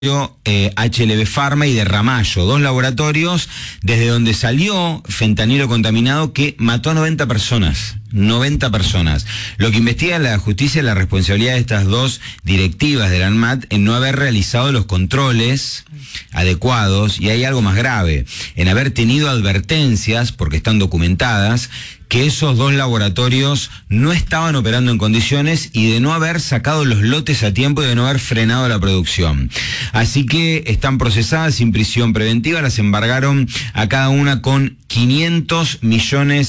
HLB Pharma y de Ramallo, dos laboratorios desde donde salió fentanilo contaminado que mató a 90 personas. 90 personas. Lo que investiga la justicia es la responsabilidad de estas dos directivas de la ANMAT en no haber realizado los controles adecuados, y hay algo más grave, en haber tenido advertencias, porque están documentadas, que esos dos laboratorios no estaban operando en condiciones y de no haber sacado los lotes a tiempo y de no haber frenado la producción. Así que están procesadas sin prisión preventiva, las embargaron a cada una con 500 mil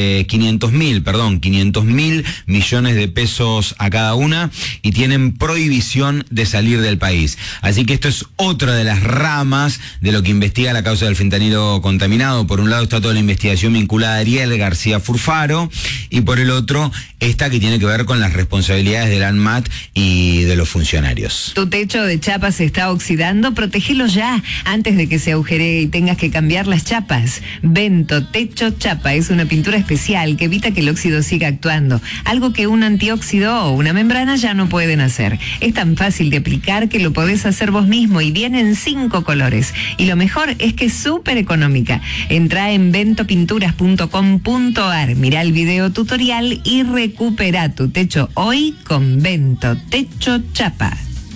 millones de pesos a cada una y tienen prohibición de salir del país. Así que esto es otra de las ramas de lo que investiga la causa del fentanilo contaminado. Por un lado está toda la investigación vinculada a Ariel García Furfaro y por el otro esta que tiene que ver con las responsabilidades del ANMAT y de los funcionarios. Tu techo de chapa se está oxidando, protégelo ya antes de que se agujeree y tengas que cambiar las chapas. Vento Techo Chapa es una pintura especial que evita que el óxido siga actuando, algo que un antióxido o una membrana ya no pueden hacer. Es tan fácil de aplicar que lo podés hacer vos mismo y viene en 5 colores. Y lo mejor es que es súper económica. Entrá en ventopinturas.com.ar, mirá el video tutorial y recupera tu techo hoy con Vento Techo Chapa.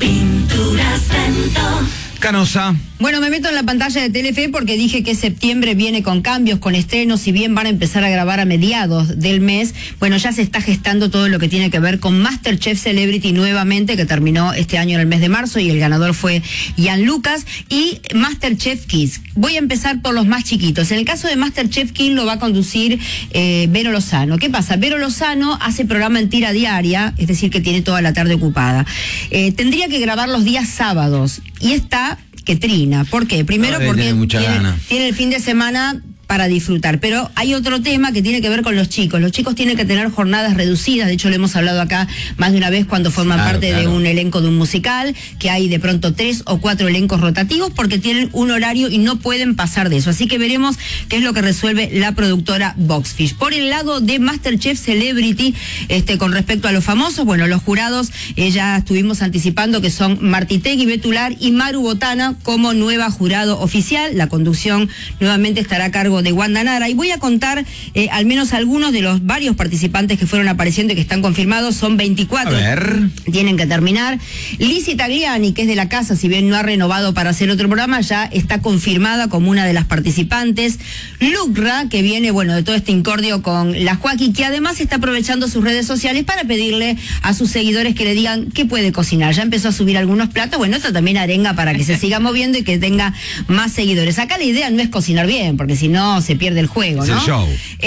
Pinturas Vento. Canosa. Bueno, me meto en la pantalla de Telefe porque dije que septiembre viene con cambios, con estrenos, si bien van a empezar a grabar a mediados del mes, bueno, ya se está gestando todo lo que tiene que ver con MasterChef Celebrity nuevamente, que terminó este año en el mes de marzo y el ganador fue Ian Lucas, y MasterChef Kids. Voy a empezar por los más chiquitos. En el caso de MasterChef Kids lo va a conducir Vero Lozano. ¿Qué pasa? Vero Lozano hace programa en tira diaria, es decir, que tiene toda la tarde ocupada. Tendría que grabar los días sábados y está que trina. ¿Por qué? Primero porque tiene el fin de semana para disfrutar, pero hay otro tema que tiene que ver con los chicos. Los chicos tienen que tener jornadas reducidas, de hecho lo hemos hablado acá más de una vez cuando forman parte de un elenco de un musical, que hay de pronto 3 o 4 elencos rotativos porque tienen un horario y no pueden pasar de eso. Así que veremos qué es lo que resuelve la productora Boxfish. Por el lado de MasterChef Celebrity, con respecto a los famosos, bueno, los jurados ya estuvimos anticipando que son Martitegui Betular y Maru Botana como nueva jurado oficial. La conducción nuevamente estará a cargo de Wanda Nara, y voy a contar al menos algunos de los varios participantes que fueron apareciendo y que están confirmados. Son 24. A ver. Tienen que terminar. Lizzy Tagliani, que es de la casa, si bien no ha renovado para hacer otro programa, ya está confirmada como una de las participantes. Lucra, que viene, bueno, de todo este incordio con la Joaquín, que además está aprovechando sus redes sociales para pedirle a sus seguidores que le digan qué puede cocinar. Ya empezó a subir algunos platos, bueno, esto también arenga para que se siga moviendo y que tenga más seguidores. Acá la idea no es cocinar bien, porque si no se pierde el juego, ¿no? Es el show.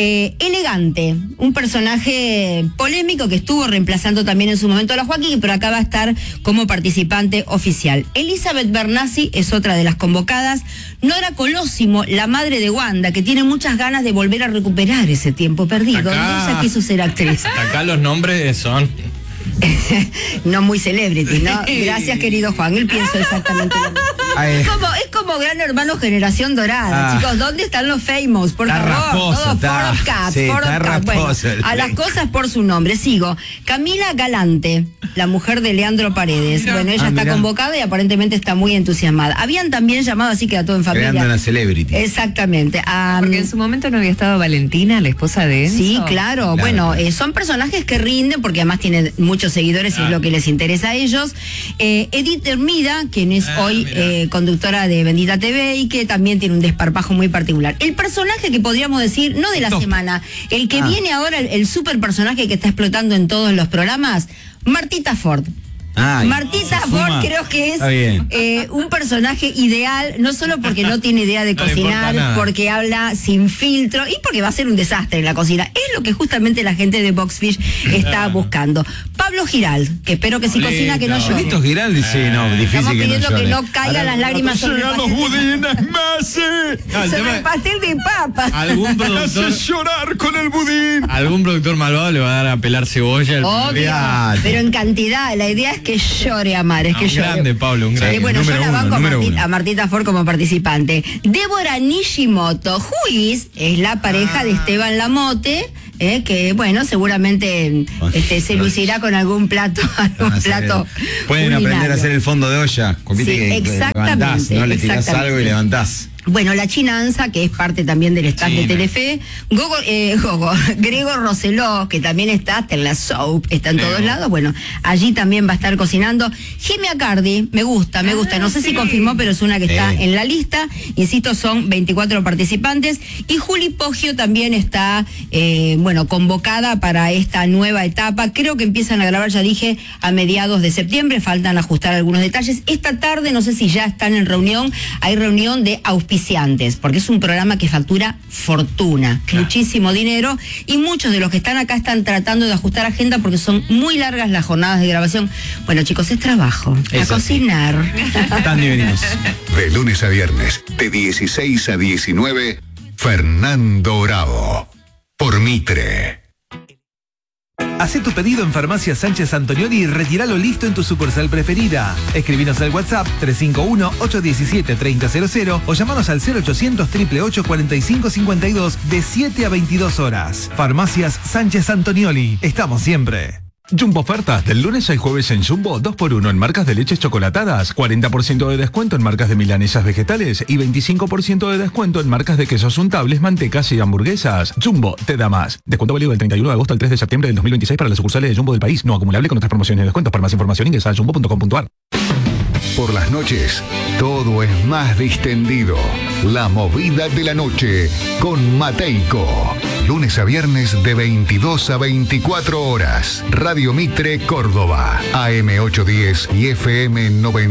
Elegante, un personaje polémico que estuvo reemplazando también en su momento a la Joaquín, pero acá va a estar como participante oficial. Elizabeth Bernassi es otra de las convocadas. Nora Colosimo, la madre de Wanda, que tiene muchas ganas de volver a recuperar ese tiempo perdido. Ella quiso ser actriz. Acá los nombres son... no muy celebrity, ¿no? Gracias, querido Juan, él piensa exactamente lo mismo. Es como Gran Hermano Generación Dorada, chicos. ¿Dónde están los famous? Por favor, raposo, todos bueno, a las cosas por su nombre. Sigo. Camila Galante, la mujer de Leandro Paredes. Bueno, ella está convocada y aparentemente está muy entusiasmada. Habían también llamado, así queda todo en familia. Creando una celebrity. Exactamente. Porque en su momento no había estado Valentina, la esposa de Enzo. Sí, claro. Bueno, son personajes que rinden porque además tienen muchos seguidores y es lo que les interesa a ellos. Edith Hermida, quien es hoy conductora de Bendita TV y que también tiene un desparpajo muy particular. El personaje que podríamos decir, no de la semana, el que viene ahora, el super personaje que está explotando en todos los programas, Martita Ford. Martita Ford creo que es un personaje ideal, no solo porque no tiene idea de cocinar, porque habla sin filtro y porque va a ser un desastre en la cocina. Es lo que justamente la gente de Boxfish está buscando. Pablo Giral, que espero que si cocina que no llore. Pablito Giral dice, no, difícil. Estamos que pidiendo no llore. que no caigan las lágrimas sobre el pastel de papa. Algún productor llorar con el budín. Algún productor malvado le va a dar a pelar cebolla. Obvio, pero en cantidad. La idea es que llore a mares, que llore. Grande, Pablo, un grande. Bueno, yo la banco a Martita Ford como participante. Débora Nishimoto, Juiz, es la pareja de Esteban Lamote, que bueno, seguramente se lucirá con algún plato, Pueden culinario. aprender a hacer el fondo de olla. Sí, Que exactamente, levantás, ¿no? Le tirás exactamente. algo y levantás. Bueno, la Chinanza, que es parte también del staff de China. Telefe, Gregor Roseló, que también está hasta en la soap, está en todos lados, bueno, allí también va a estar cocinando. Gemma Acardi, me gusta, no sé si confirmó, pero es una que está en la lista, insisto, son 24 participantes, y Juli Poggio también está, convocada para esta nueva etapa, creo que empiezan a grabar, ya dije, a mediados de septiembre, faltan ajustar algunos detalles. Esta tarde, no sé si ya están en reunión, hay reunión de auspiciantes, porque es un programa que factura fortuna, muchísimo dinero, y muchos de los que están acá están tratando de ajustar agenda porque son muy largas las jornadas de grabación. Bueno, chicos, es trabajo, a cocinar. Están divinos. De lunes a viernes, de 16 a 19, Fernando Bravo. Por Mitre. Hacé tu pedido en Farmacia Sánchez Antonioli y retíralo listo en tu sucursal preferida. Escribinos al WhatsApp 351-817-3000 o llamanos al 0800-888-4552 de 7 a 22 horas. Farmacias Sánchez Antonioli. Estamos siempre. Jumbo ofertas del lunes al jueves en Jumbo, 2x1 en marcas de leches chocolatadas, 40% de descuento en marcas de milanesas vegetales y 25% de descuento en marcas de quesos untables, mantecas y hamburguesas. Jumbo te da más. Descuento válido del 31 de agosto al 3 de septiembre del 2026 para las sucursales de Jumbo del país, no acumulable con otras promociones y descuentos. Para más información ingresa a jumbo.com.ar. Por las noches, todo es más distendido. La movida de la noche con Mateico. Lunes a viernes de 22 a 24 horas. Radio Mitre, Córdoba. AM810 y FM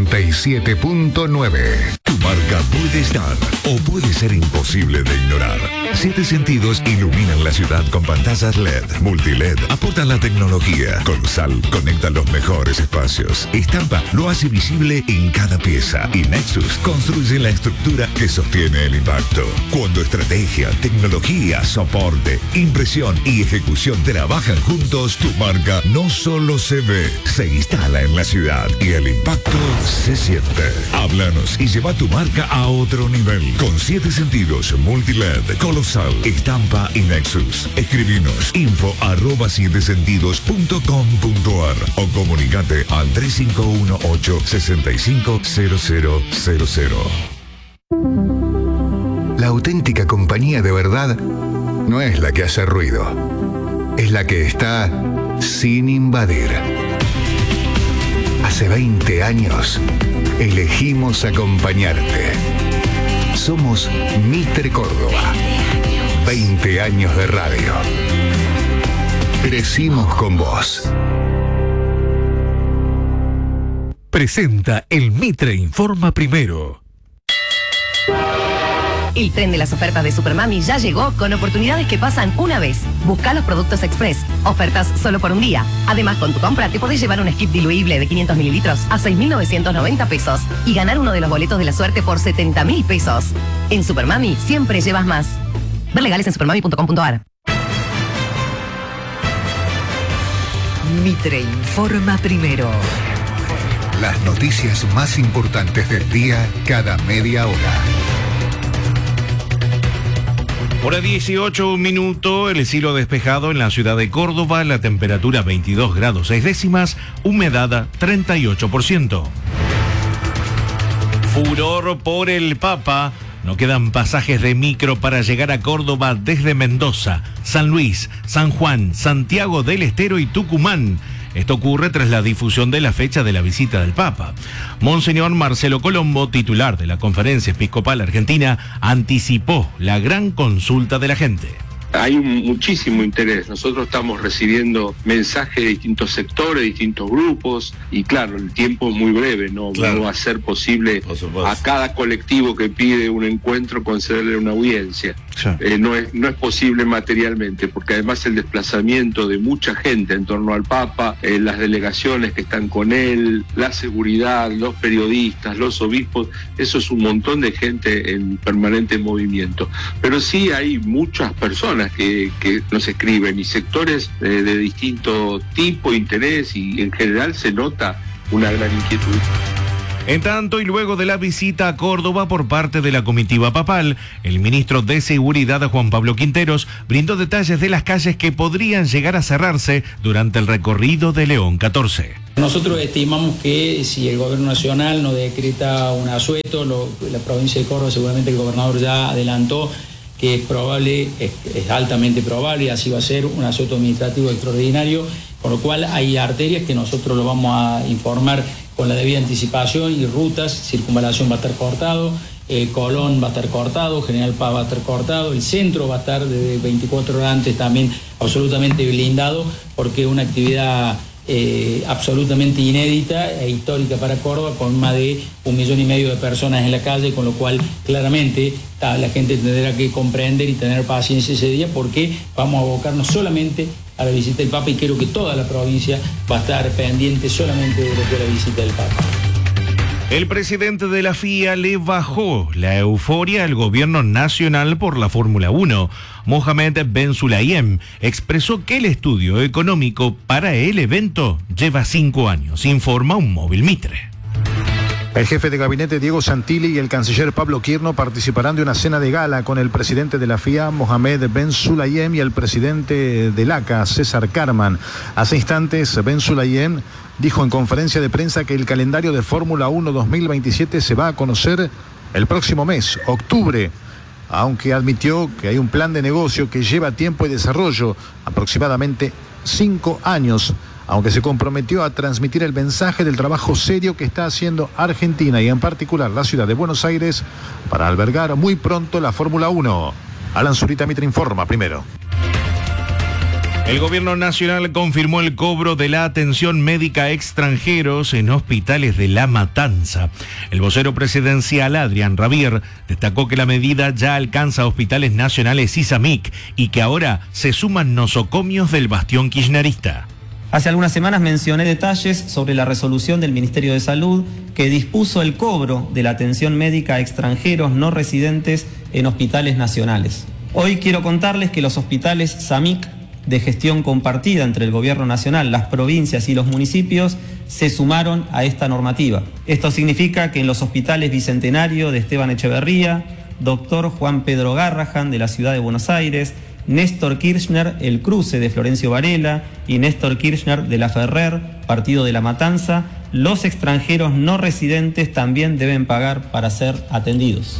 97.9. Tu marca puede estar o puede ser imposible de ignorar. 7 Sentidos iluminan la ciudad con pantallas LED, multiled, aportan la tecnología. Colosal conecta los mejores espacios. Estampa lo hace visible en cada pieza. Y Nexus construye la estructura que sostiene el impacto. Cuando estrategia, tecnología, soporte, impresión y ejecución trabajan juntos, tu marca no solo se ve, se instala en la ciudad y el impacto se siente. Háblanos y lleva tu marca a otro nivel. Con 7 Sentidos, multiled, Colosal, estampa y Nexus. Escribinos info@7sentidos.com.ar o comunicate al 3518-650000. La auténtica compañía de verdad no es la que hace ruido, es la que está sin invadir. Hace 20 años elegimos acompañarte. Somos Mitre Córdoba. 20 años de radio. Crecimos con vos. Presenta el Mitre Informa Primero. El tren de las ofertas de Supermami ya llegó con oportunidades que pasan una vez. Busca los productos express. Ofertas solo por un día. Además, con tu compra te podés llevar un skip diluible de 500 mililitros a 6.990 pesos y ganar uno de los boletos de la suerte por 70.000 pesos. En Supermami siempre llevas más. Ver legales en supermami.com.ar. Mitre Informa Primero. Las noticias más importantes del día cada media hora. Hora 18, un minuto, el cielo despejado en la ciudad de Córdoba, la temperatura 22 grados 6 décimas, humedad 38%. Furor por el Papa. No quedan pasajes de micro para llegar a Córdoba desde Mendoza, San Luis, San Juan, Santiago del Estero y Tucumán. Esto ocurre tras la difusión de la fecha de la visita del Papa. Monseñor Marcelo Colombo, titular de la Conferencia Episcopal Argentina, anticipó la gran consulta de la gente. Hay muchísimo interés. Nosotros estamos recibiendo mensajes de distintos sectores, distintos grupos, y claro, el tiempo es muy breve, no va a ser posible a cada colectivo que pide un encuentro concederle una audiencia. No es posible materialmente, porque además el desplazamiento de mucha gente en torno al Papa, las delegaciones que están con él, la seguridad, los periodistas, los obispos, eso es un montón de gente en permanente movimiento. Pero sí hay muchas personas que nos escriben y sectores de distinto tipo, interés, y en general se nota una gran inquietud. En tanto, y luego de la visita a Córdoba por parte de la comitiva papal, el ministro de Seguridad, Juan Pablo Quinteros, brindó detalles de las calles que podrían llegar a cerrarse durante el recorrido de León 14. Nosotros estimamos que si el gobierno nacional no decreta un asueto, la provincia de Córdoba, seguramente el gobernador ya adelantó que es probable, es altamente probable, y así va a ser, un asueto administrativo extraordinario, con lo cual hay arterias que nosotros lo vamos a informar con la debida anticipación, y rutas, Circunvalación va a estar cortado, Colón va a estar cortado, General Paz va a estar cortado, el centro va a estar de 24 horas antes también absolutamente blindado, porque es una actividad absolutamente inédita e histórica para Córdoba, con más de 1,5 millones de personas en la calle, con lo cual claramente la gente tendrá que comprender y tener paciencia ese día, porque vamos a abocarnos solamente a la visita del Papa, y creo que toda la provincia va a estar pendiente solamente de lo que es la visita del Papa. El presidente de la FIA le bajó la euforia al gobierno nacional por la Fórmula 1. Mohamed Ben Sulayem expresó que el estudio económico para el evento lleva 5 años, informa un móvil Mitre. El jefe de gabinete Diego Santilli y el canciller Pablo Quirno participarán de una cena de gala con el presidente de la FIA, Mohamed Ben Sulayem, y el presidente del ACA, César Carman. Hace instantes, Ben Sulayem dijo en conferencia de prensa que el calendario de Fórmula 1 2027 se va a conocer el próximo mes, octubre, aunque admitió que hay un plan de negocio que lleva tiempo y desarrollo, aproximadamente 5 años, aunque se comprometió a transmitir el mensaje del trabajo serio que está haciendo Argentina y en particular la ciudad de Buenos Aires para albergar muy pronto la Fórmula 1. Alan Zurita, Mitre informa primero. El gobierno nacional confirmó el cobro de la atención médica a extranjeros en hospitales de La Matanza. El vocero presidencial, Adrián Rabier, destacó que la medida ya alcanza hospitales nacionales y SAMIC, y que ahora se suman nosocomios del bastión kirchnerista. Hace algunas semanas mencioné detalles sobre la resolución del Ministerio de Salud que dispuso el cobro de la atención médica a extranjeros no residentes en hospitales nacionales. Hoy quiero contarles que los hospitales SAMIC, de gestión compartida entre el Gobierno Nacional, las provincias y los municipios, se sumaron a esta normativa. Esto significa que en los hospitales Bicentenario de Esteban Echeverría, Dr. Juan Pedro Garrahan de la Ciudad de Buenos Aires, Néstor Kirchner, El Cruce de Florencio Varela, y Néstor Kirchner de La Ferrer, partido de La Matanza, los extranjeros no residentes también deben pagar para ser atendidos.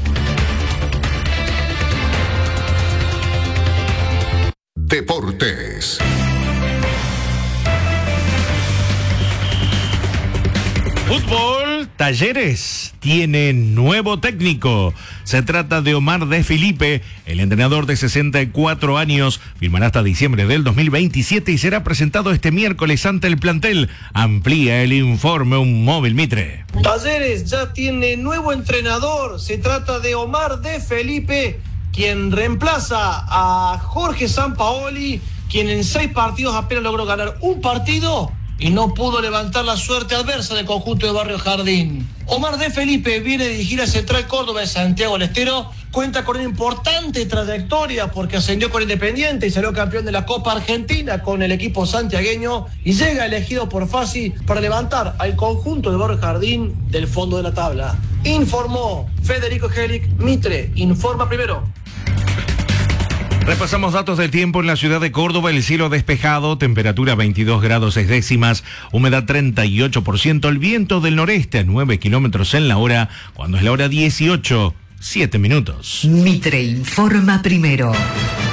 Deportes. Fútbol, Talleres tiene nuevo técnico. Se trata de Omar De Felipe. El entrenador de 64 años firmará hasta diciembre del 2027 y será presentado este miércoles ante el plantel. Amplía el informe un móvil Mitre. Talleres ya tiene nuevo entrenador. Se trata de Omar De Felipe, quien reemplaza a Jorge Sampaoli, quien en 6 partidos apenas logró ganar un partido y no pudo levantar la suerte adversa del conjunto de Barrio Jardín. Omar De Felipe viene a dirigir a Central Córdoba de Santiago del Estero, cuenta con una importante trayectoria porque ascendió con Independiente y salió campeón de la Copa Argentina con el equipo santiagueño, y llega elegido por Fassi para levantar al conjunto de Barrio Jardín del fondo de la tabla. Informó Federico Gelic, Mitre informa primero. Repasamos datos del tiempo en la ciudad de Córdoba. El cielo despejado, temperatura 22 grados 6 décimas, humedad 38%, el viento del noreste a 9 kilómetros en la hora, cuando es la hora 18, 7 minutos. Mitre informa primero.